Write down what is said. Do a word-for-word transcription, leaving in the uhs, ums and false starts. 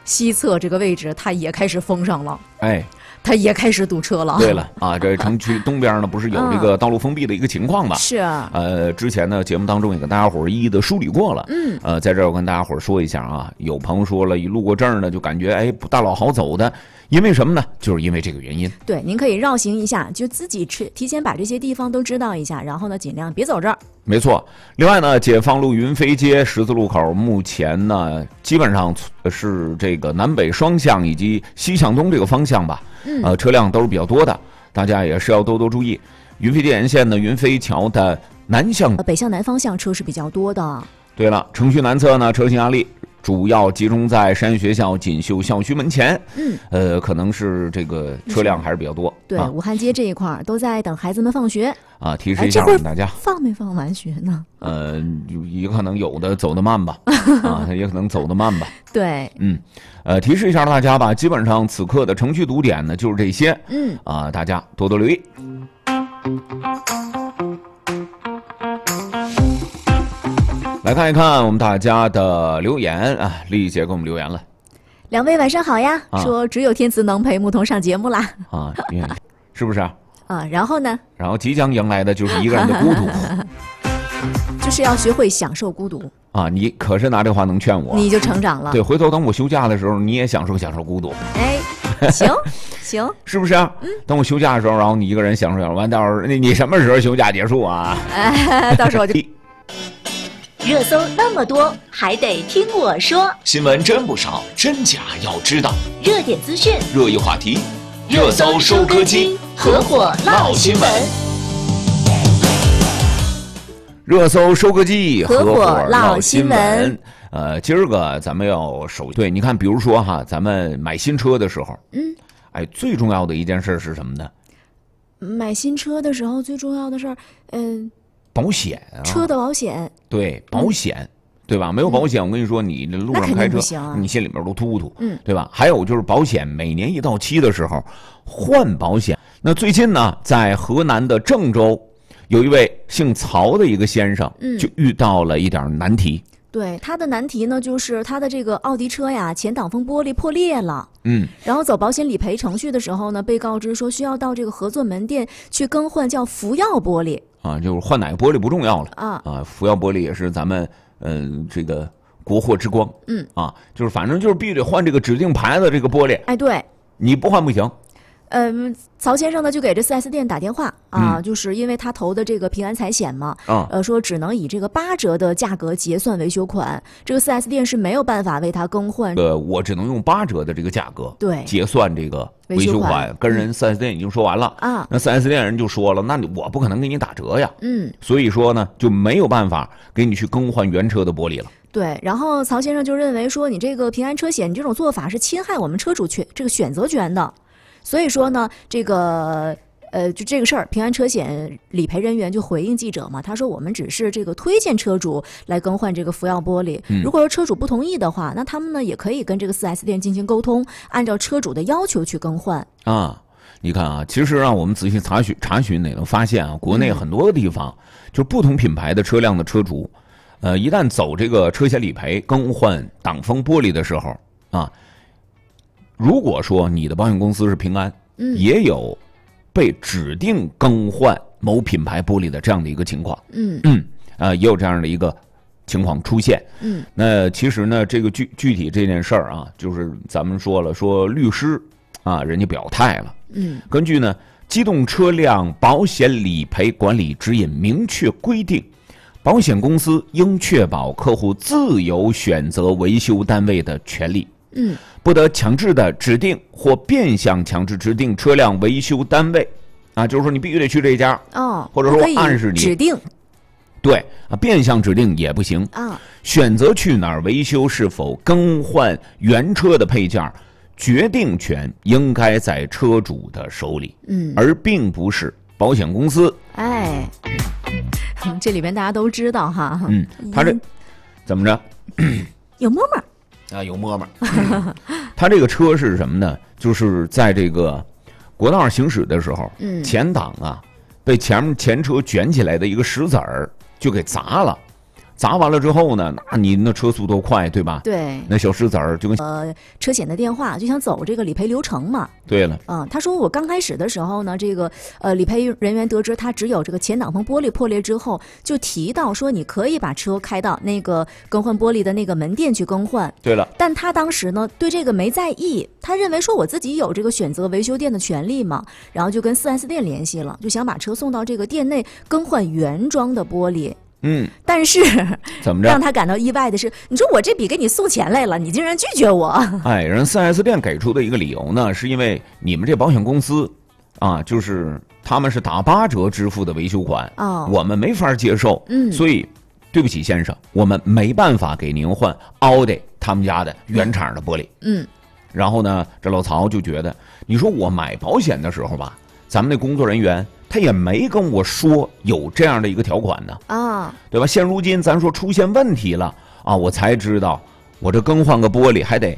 西侧这个位置它也开始封上了， 哎。 它也开始堵车了。 对了啊，这城区东边呢不是有这个道路封闭的一个情况吗？ 是啊。 呃，之前呢节目当中也跟大家伙一一的梳理过了。 嗯。 呃，在这儿我跟大家伙说一下啊，有朋友说了，一路过这儿呢就感觉哎大老好走的，因为什么呢？就是因为这个原因。 对，您可以绕行一下，就自己提前把这些地方都知道一下，然后呢尽量别走这儿。 没错。另外呢，解放路云飞街十字路口目前呢基本上是这个南北双向以及西向东这个方向吧。 嗯， 呃，车辆都是比较多的，大家也是要多多注意。云飞街沿线的云飞桥的南向、 北向南方向车是比较多的。 对了，城区南侧呢，车型压力主要集中在山学校锦绣校区门前。 嗯， 呃，可能是这个车辆还是比较多。 对， 啊、 武汉街这一块都在等孩子们放学。 啊，提示一下我们大家， 放没放完学呢？ 呃，也可能有的走得慢吧，啊，也可能走得慢吧。 对， 嗯，呃，提示一下大家吧，基本上此刻的城区堵点呢就是这些。 嗯， 啊，大家多多留意。来看一看我们大家的留言啊，丽姐给我们留言了。 两位晚上好呀， 啊、 说只有天慈能陪牧童上节目啦。 啊，是不是啊？ 啊，然后呢？ 然后即将迎来的就是一个人的孤独， 就是要学会享受孤独啊！你可是拿这话能劝我， 你就成长了。 对，回头等我休假的时候，你也享受享受孤独。 哎，行行， 是不是啊？嗯，等我休假的时候，然后你一个人享受享受，完到时候你你什么时候休假结束啊？ 哎，到时候就。 热搜那么多，还得听我说。 新闻真不少，真假要知道。 热点资讯， 热议话题，热搜收割机，合伙唠新闻。 热搜收割机， 合伙唠新闻。 呃，今儿个咱们要首对，你看，比如说哈，咱们买新车的时候， 嗯， 哎，最重要的一件事是什么呢？ 买新车的时候最重要的事儿，嗯。 保险啊， 车的保险， 对，保险，嗯、对吧？没有保险，嗯、我跟你说，你这路上开车， 啊、 你心里面都突突， 嗯， 对吧？还有就是保险，每年一到期的时候换保险。那最近呢，在河南的郑州，有一位姓曹的一个先生， 嗯， 就遇到了一点难题。 对，他的难题呢，就是他的这个奥迪车呀，前挡风玻璃破裂了。 嗯， 然后走保险理赔程序的时候呢，被告知说需要到这个合作门店去更换叫福耀玻璃。 啊，就是换哪个玻璃不重要了啊啊，福耀玻璃也是咱们嗯、呃、这个国货之光。 嗯啊，就是反正就是必须得换这个指定牌子这个玻璃。 哎，对， 你不换不行。 嗯，曹先生呢就给这 四 S 店打电话啊、 嗯， 就是因为他投的这个平安财险嘛， 啊， 呃，说只能以这个八折的价格结算维修款，这个 四 S 店是没有办法为他更换。 呃，我只能用八折的这个价格对结算这个维修款，跟人 四 S 店已经说完了啊。 那 四 S 店人就说了，那你我不可能给你打折呀， 嗯， 所以说呢就没有办法给你去更换原车的玻璃了。 对，然后曹先生就认为说，你这个平安车险，你这种做法是侵害我们车主权这个选择权的。所以说呢，这个呃，就这个事儿，平安车险理赔人员就回应记者嘛，他说我们只是这个推荐车主来更换这个福耀玻璃， 嗯、 如果说车主不同意的话，那他们呢也可以跟这个 四 S 店进行沟通，按照车主的要求去更换啊。你看啊，其实让我们仔细查询查询，也能发现啊，国内很多个地方，嗯、就不同品牌的车辆的车主，呃，一旦走这个车险理赔更换挡风玻璃的时候啊。如果说你的保险公司是平安， 嗯， 也有被指定更换某品牌玻璃的这样的一个情况， 嗯嗯，啊、呃，也有这样的一个情况出现， 嗯， 那其实呢，这个具具体这件事儿啊，就是咱们说了，说律师啊，人家表态了， 嗯， 根据呢《机动车辆保险理赔管理指引》明确规定，保险公司应确保客户自由选择维修单位的权利。 嗯， 不得强制的指定或变相强制指定车辆维修单位，啊，就是说你必须得去这家， 哦， 或者说暗示你指定， 对啊，变相指定也不行啊。 选择去哪儿维修，是否更换原车的配件，决定权应该在车主的手里， 嗯， 而并不是保险公司。 哎，这里边大家都知道哈， 嗯，他这怎么着？ 有摸摸。 啊，有摸摸。他这个车是什么呢？就是在这个国道上行驶的时候， 嗯， 前挡啊被前面前车卷起来的一个石子儿就给砸了， 砸完了之后呢，那你那车速多快，对吧？ 对， 那小石子儿就跟呃车险的电话，就想走这个理赔流程嘛。 对了， 嗯，他说我刚开始的时候呢，这个呃理赔人员得知他只有这个前挡风玻璃破裂之后，就提到说你可以把车开到那个更换玻璃的那个门店去更换。 对了， 但他当时呢对这个没在意，他认为说我自己有这个选择维修店的权利嘛，然后就跟 四 S 店联系了，就想把车送到这个店内更换原装的玻璃。 嗯， 但是怎么着？ 让他感到意外的是，你说我这笔给你送钱来了，你竟然拒绝我。 哎，人 四 S 店给出的一个理由呢，是因为你们这保险公司啊，就是他们是打八折支付的维修款， 哦， 我们没法接受， 嗯， 所以对不起先生，我们没办法给您换奥迪他们家的原厂的玻璃。 嗯， 然后呢，这老曹就觉得，你说我买保险的时候吧，咱们那工作人员他也没跟我说有这样的一个条款呢， 啊， 对吧？现如今咱说出现问题了啊，我才知道我这更换个玻璃还得